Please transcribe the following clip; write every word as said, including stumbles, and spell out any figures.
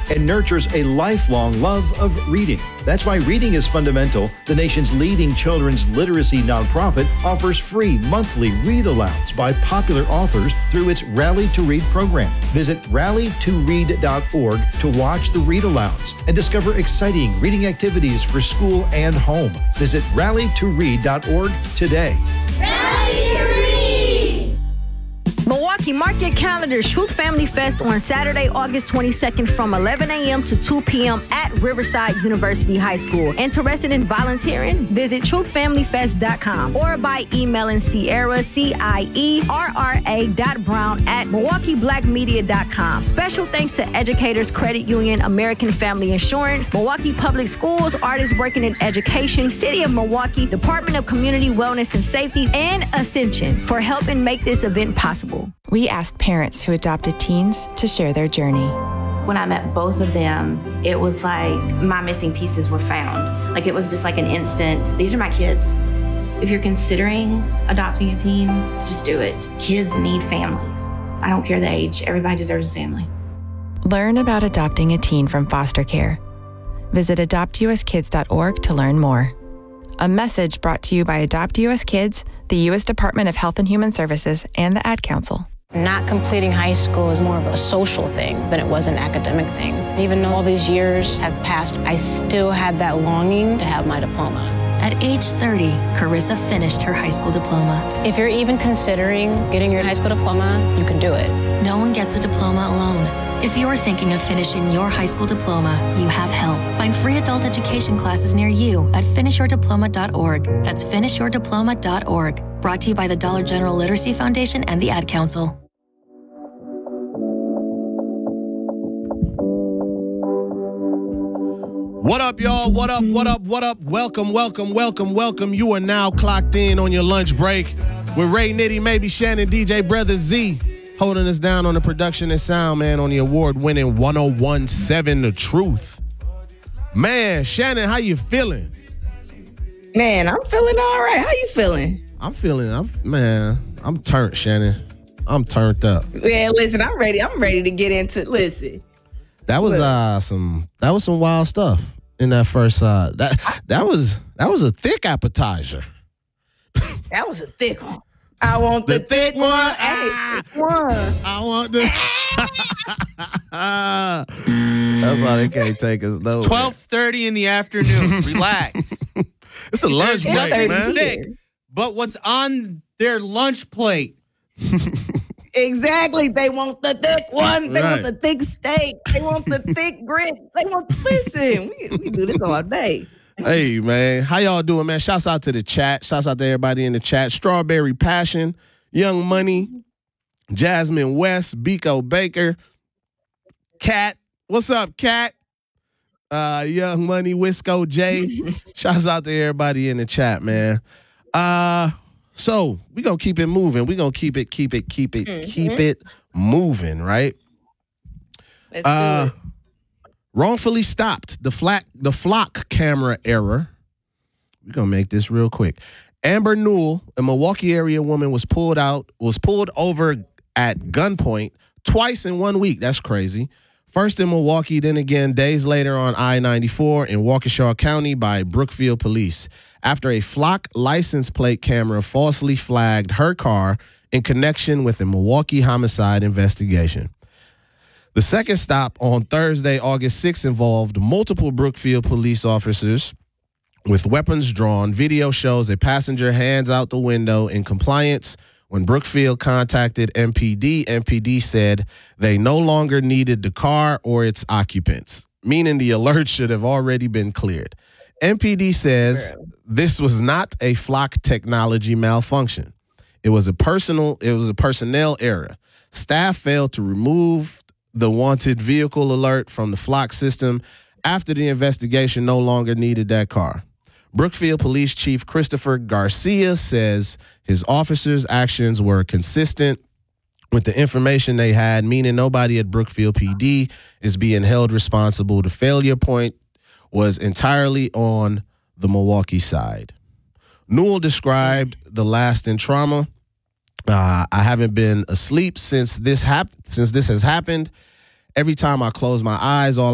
and nurtures a lifelong love of reading. That's why Reading is Fundamental, the nation's leading children's literacy nonprofit, offers free monthly read-alouds by popular authors through its Rally to Read program. Visit rally to read dot org to watch the read-alouds and discover exciting reading activities for school and home. Visit rally to read dot org today. Rally to read! Milwaukee, mark your calendars. Truth Family Fest on Saturday, August twenty-second from eleven a.m. to two p.m. at Riverside University High School. Interested in volunteering? Visit truth family fest dot com or by emailing Sierra, C I E R R A dot Brown at milwaukee black media dot com. Special thanks to Educators Credit Union, American Family Insurance, Milwaukee Public Schools, Artists Working in Education, City of Milwaukee, Department of Community Wellness and Safety, and Ascension for helping make this event possible. We asked parents who adopted teens to share their journey. When I met both of them, it was like my missing pieces were found. Like it was just like an instant, these are my kids. If you're considering adopting a teen, just do it. Kids need families. I don't care the age, everybody deserves a family. Learn about adopting a teen from foster care. Visit adopt u s kids dot org to learn more. A message brought to you by Adopt U S Kids, the U S Department of Health and Human Services, and the Ad Council. Not completing high school is more of a social thing than it was an academic thing. Even though all these years have passed, I still had that longing to have my diploma. At age thirty, Carissa finished her high school diploma. If you're even considering getting your high school diploma, you can do it. No one gets a diploma alone. If you're thinking of finishing your high school diploma, you have help. Find free adult education classes near you at finish your diploma dot org. That's finish your diploma dot org. Brought to you by the Dollar General Literacy Foundation and the Ad Council. What up, y'all? What up, what up, what up? Welcome, welcome, welcome, welcome. You are now clocked in on your lunch break with Ray Nitty, maybe Shannon, D J Brother Z, holding us down on the production and sound, man, on the award-winning one oh one point seven The Truth. Man, Shannon, how you feeling? Man, I'm feeling all right. How you feeling? I'm feeling, I'm man, I'm turned, Shannon. I'm turned up. Yeah, listen, I'm ready. I'm ready to get into, listen. That was uh some that was some wild stuff in that first uh that that was that was a thick appetizer. That was a thick one. I want the, the thick, thick one. one. Hey, thick one. I want the That's why they can't take us nowhere. It's twelve thirty in the afternoon. Relax. It's a lunch break, nothing man. Thick, but what's on their lunch plate? Exactly. They want the thick one. They right. want the thick steak. They want the thick grits. They want, listen, we, we do this all day. Hey, man. How y'all doing, man? Shouts out to the chat. Shouts out to everybody in the chat. Strawberry Passion, Young Money, Jasmine West, Biko Baker, Cat. What's up, Cat? Uh, Young Money, Wisco J. Shouts out to everybody in the chat, man. Uh, so we gonna keep it moving. We gonna keep it, keep it, keep it, mm-hmm. keep it moving, right? Let's uh, do it. Wrongfully stopped the flat the flock camera error. We're gonna make this real quick. Amber Newell, a Milwaukee area woman, was pulled out, was pulled over at gunpoint twice in one week. That's crazy. First in Milwaukee, then again days later on I ninety-four in Waukesha County by Brookfield Police after a flock license plate camera falsely flagged her car in connection with a Milwaukee homicide investigation. The second stop on Thursday, August sixth, involved multiple Brookfield police officers with weapons drawn. Video shows a passenger hands out the window in compliance. When Brookfield contacted M P D, M P D said they no longer needed the car or its occupants, meaning the alert should have already been cleared. M P D says this was not a flock technology malfunction. It was a personal, it was a personnel error. Staff failed to remove the wanted vehicle alert from the flock system after the investigation no longer needed that car. Brookfield Police Chief Christopher Garcia says his officers' actions were consistent with the information they had, meaning nobody at Brookfield P D is being held responsible. The failure point was entirely on the Milwaukee side. Newell described the lasting trauma. Uh, I haven't been asleep since this hap- since this has happened. Every time I close my eyes, all